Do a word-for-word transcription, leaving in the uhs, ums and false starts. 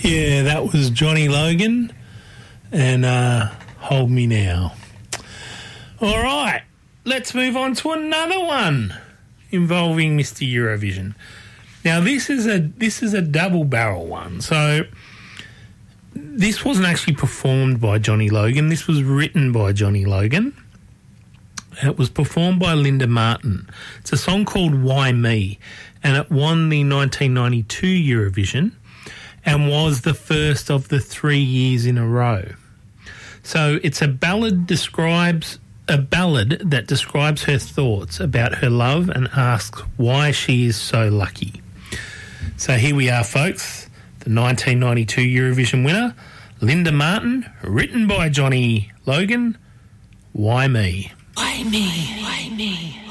Yeah, that was Johnny Logan and uh, Hold Me Now. All right, let's move on to another one involving Mister Eurovision. Now, this is a this is a double barrel one. So this wasn't actually performed by Johnny Logan. This was written by Johnny Logan. It was performed by Linda Martin. It's a song called Why Me, and it won the nineteen ninety-two Eurovision and was the first of the three years in a row. So it's a ballad describes a ballad that describes her thoughts about her love and asks why she is so lucky. So here we are, folks, the nineteen ninety-two Eurovision winner, Linda Martin, written by Johnny Logan, Why Me? Why me? Why me?